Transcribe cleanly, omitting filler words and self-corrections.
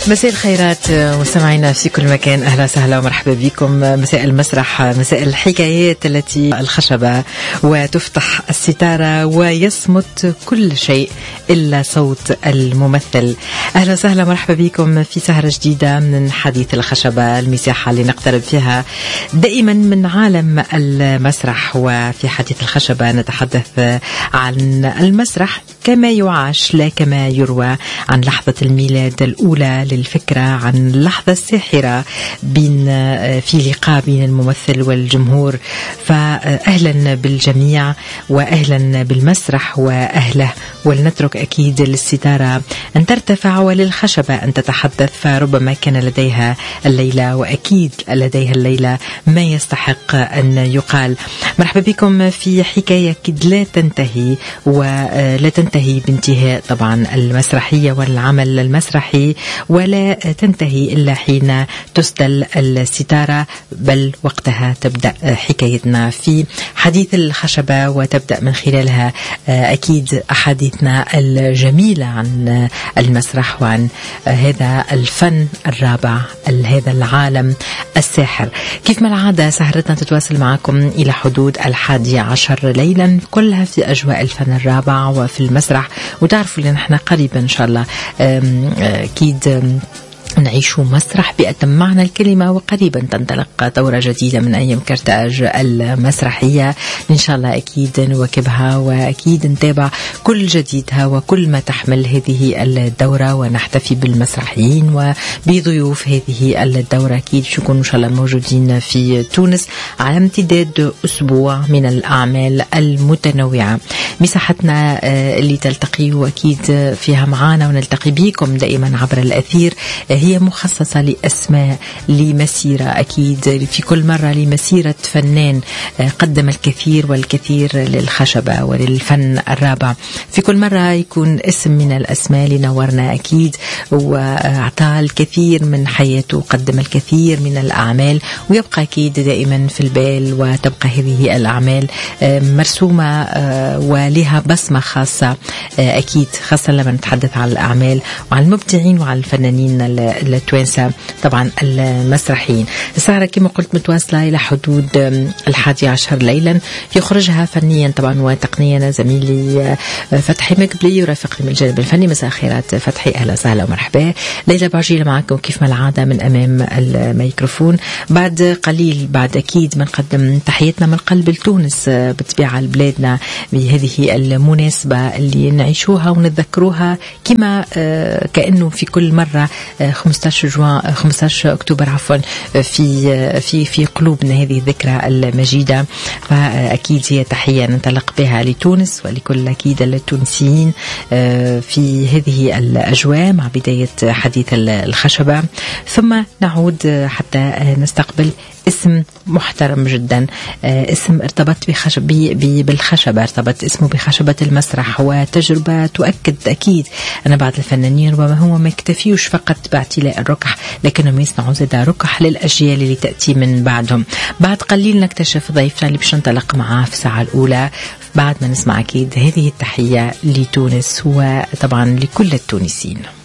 مساء الخيرات مستمعينا في كل مكان، أهلا وسهلا ومرحبا بكم. مساء المسرح، مساء الحكايات التي الخشبة وتفتح الستارة ويصمت كل شيء إلا صوت الممثل. أهلا وسهلا ومرحبا بكم في سهرة جديدة من حديث الخشبة، المساحة اللي نقترب فيها دائما من عالم المسرح. وفي حديث الخشبة نتحدث عن المسرح كما يعاش لا كما يروى، عن لحظة الميلاد الأولى للفكرة، عن اللحظة الساحرة في لقاء بين الممثل والجمهور. فأهلا بالجميع وأهلا بالمسرح وأهله، ولنترك أكيد للستارة أن ترتفع وللخشبة أن تتحدث، فربما كان لديها الليلة وأكيد لديها الليلة ما يستحق أن يقال. مرحبا بكم في حكاية أكيد لا تنتهي ولا تنتهي بانتهاء طبعا المسرحية والعمل المسرحي، ولا تنتهي إلا حين تسدل الستارة، بل وقتها تبدأ حكايتنا في حديث الخشبة، وتبدأ من خلالها أكيد أحاديثنا الجميلة عن المسرح وعن هذا الفن الرابع، هذا العالم الساحر. كيف ما العادة سهرتنا تتواصل معكم إلى حدود 11 ليلا، كلها في أجواء الفن الرابع وفي المسرح. وتعرفوا لأن احنا قريبا إن شاء الله أكيد نعيش مسرح بأتم معنى الكلمة، وقريبا تنطلق دورة جديدة من أيام كرتاج المسرحية إن شاء الله. أكيد نواكبها وأكيد نتابع كل جديدها وكل ما تحمل هذه الدورة، ونحتفي بالمسرحيين وبضيوف هذه الدورة. أكيد شكون إن شاء الله موجودين في تونس على امتداد أسبوع من الأعمال المتنوعة. مساحتنا اللي تلتقي وأكيد فيها معانا ونلتقي بكم دائما عبر الأثير هي مخصصة لأسماء، لمسيرة، أكيد في كل مرة لمسيرة فنان قدم الكثير والكثير للخشبة وللفن الرابع. في كل مرة يكون اسم من الأسماء اللي نورنا أكيد وأعطى الكثير من حياته، قدم الكثير من الأعمال، ويبقى أكيد دائما في البال، وتبقى هذه الأعمال مرسومة ولها بصمة خاصة أكيد، خاصة لما نتحدث عن الأعمال وعن المبدعين وعن الفنانين التوانسة طبعا المسرحيين. السهرة كما قلت متواصلة إلى حدود 11 ليلا، يخرجها فنيا طبعا وتقنيا زميلي فتحي مقبلي، يرافقني من الجانب الفني. مساء خيرات فتحي، أهلا وسهلا ومرحبا. ليلى بعجيلة معكم كيف ما العادة من أمام الميكروفون. بعد قليل بعد أكيد ما نقدم تحياتنا من قلب لتونس بطبيعة لبلادنا بهذه المناسبة اللي نعيشوها ونتذكروها كما كأنه في كل مرة 15 أكتوبر عفوا في قلوبنا هذه الذكرى المجيدة. فأكيد هي تحية ننطلق بها لتونس ولكل أكيد التونسيين في هذه الأجواء مع بداية حديث الخشبة. ثم نعود حتى نستقبل اسم محترم جدا، اسم ارتبط بالخشبة، ارتبط اسمه بخشبة المسرح، وتجربة تؤكد أكيد أن بعض الفنانين ربما هو ما يكتفيوش فقط باعتلاء الركح، لكنهم يصنعوا زيادة ركح للأجيال اللي تأتي من بعدهم. بعد قليل نكتشف ضيفنا اللي باش ننطلق معاه في الساعة الأولى، بعد ما نسمع أكيد هذه التحية لتونس وطبعا لكل التونسيين.